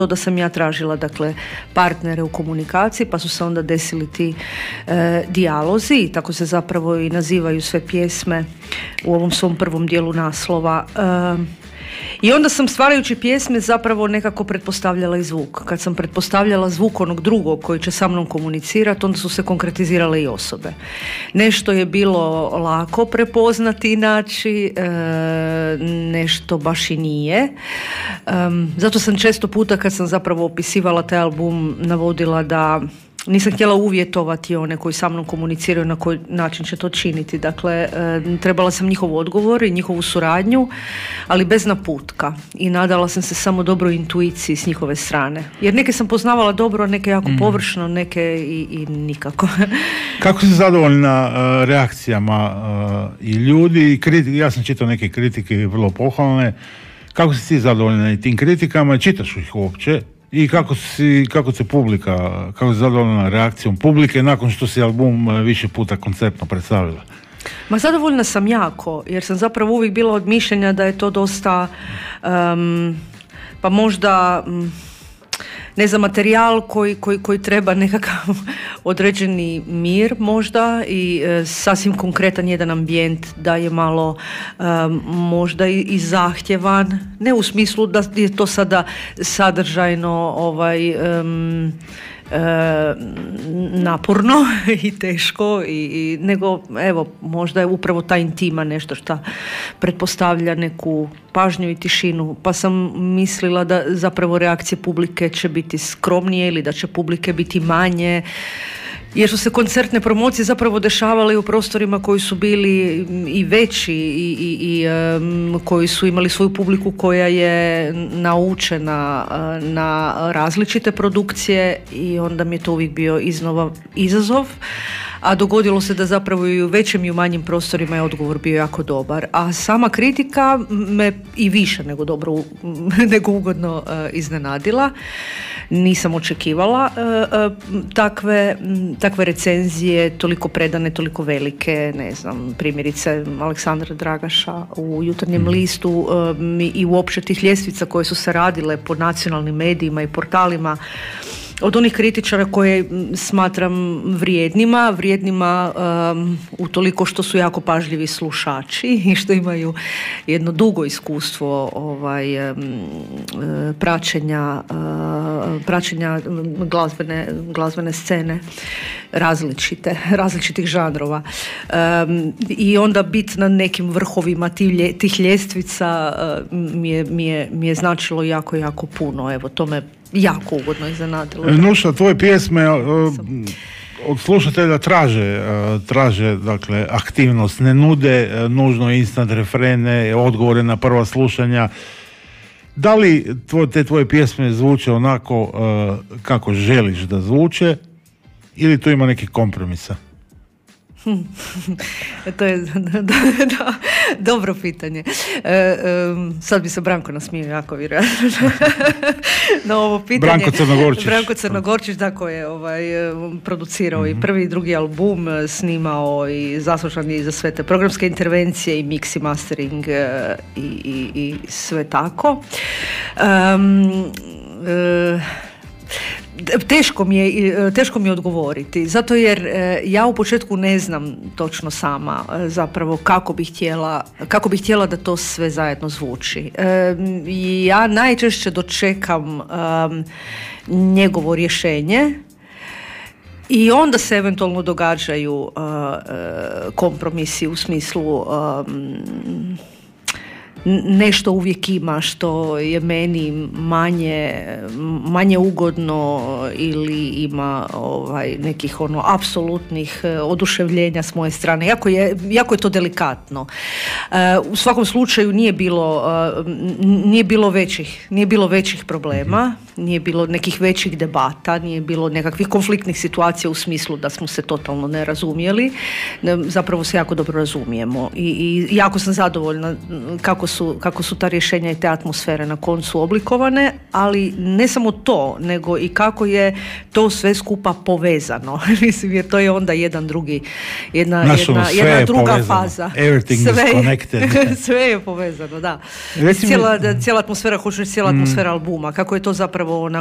da sam ja tražila, dakle, partnere u komunikaciji, pa su se onda desili ti dijalozi, i tako se zapravo i nazivaju sve pjesme u ovom svom prvom dijelu naslova. I onda sam, stvarajući pjesme, zapravo nekako pretpostavljala i zvuk. Kad sam pretpostavljala zvuk onog drugog koji će sa mnom komunicirati, onda su se konkretizirale i osobe. Nešto je bilo lako prepoznati i naći, nešto baš i nije. Zato sam često puta, kad sam zapravo opisivala taj album, navodila da nisam htjela uvjetovati one koji sa mnom komuniciraju na koji način će to činiti. Dakle, trebala sam njihov odgovor i njihovu suradnju, ali bez naputka. I nadala sam se samo dobroj intuiciji s njihove strane. Jer neke sam poznavala dobro, neke jako površno, neke i nikako. Kako si zadovoljna reakcijama i ljudi i kritika? Ja sam čitao neke kritike vrlo pohvalne. Kako si ti zadovoljna i tim kritikama? Čitaš ih uopće? I kako se publika, kako si zadovoljna reakcijom publike nakon što si album više puta koncertno predstavila? Ma zadovoljna sam jako, jer sam zapravo uvijek bila od mišljenja da je to dosta, pa možda, ne znam, materijal koji treba nekakav određeni mir možda i sasvim konkretan jedan ambijent, da je malo možda i zahtjevan, ne u smislu da je to sada sadržajno naporno i teško, nego evo, možda je upravo ta intima nešto što pretpostavlja neku pažnju i tišinu, pa sam mislila da zapravo reakcije publike će biti skromnije ili da će publike biti manje, jer su se koncertne promocije zapravo dešavale u prostorima koji su bili i veći i koji su imali svoju publiku koja je naučena na različite produkcije, i onda mi je to uvijek bio iznova izazov. A dogodilo se da zapravo i u većim i u manjim prostorima je odgovor bio jako dobar. A sama kritika me i više nego dobro, nego ugodno iznenadila. Nisam očekivala takve recenzije, toliko predane, toliko velike. Ne znam, primjerice Aleksandra Dragaša u Jutarnjem listu i uopće tih ljestvica koje su se radile po nacionalnim medijima i portalima, od onih kritičara koje smatram vrijednima utoliko što su jako pažljivi slušači i što imaju jedno dugo iskustvo praćenja glazbene scene različitih žanrova. I onda biti na nekim vrhovima tih ljestvica mi je značilo jako, jako puno. Evo, to me jako ugodno iznenadilo. Nuša, tvoje pjesme od slušatelja traže dakle, aktivnost, ne nude nužno instant refrene, odgovore na prva slušanja. Da li te tvoje pjesme zvuče onako kako želiš da zvuče, ili tu ima nekih kompromisa? To je dobro pitanje. Sad bi se Branko nasmio jako vjerojatno na ovo pitanje. Branko Crnogorčić, tako je producirao i prvi i drugi album, snimao i zaslužan je za sve te programske intervencije i mix i mastering i sve tako. Teško mi je odgovoriti, zato jer ja u početku ne znam točno sama zapravo kako bih htjela da to sve zajedno zvuči. Ja najčešće dočekam njegovo rješenje i onda se eventualno događaju kompromisi u smislu nešto uvijek ima što je meni manje ugodno ili ima nekih apsolutnih oduševljenja s moje strane. Jako je to delikatno. U svakom slučaju nije bilo većih problema, nije bilo nekih većih debata, nije bilo nekakvih konfliktnih situacija u smislu da smo se totalno ne razumjeli. Zapravo se jako dobro razumijemo i jako sam zadovoljna kako su ta rješenja i te atmosfere na koncu oblikovane, ali ne samo to, nego i kako je to sve skupa povezano. Mislim, jer to je onda jedna druga faza. Everything is connected. Sve je povezano, da. Cijela atmosfera, cijela atmosfera albuma, kako je to zapravo zapravo ona